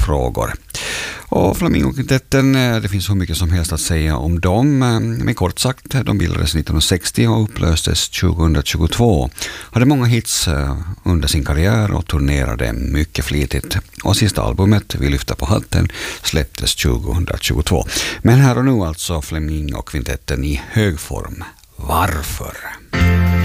frågor. Och Flamingokvintetten, det finns så mycket som helst att säga om dem. Men kort sagt, de bildades 1960 och upplöstes 2022. Hade många hits under sin karriär och turnerade mycket flitigt. Och sista albumet, Vi lyfter på hatten, släpptes 2022. Men här och nu alltså Flamingokvintetten i hög form. Varför?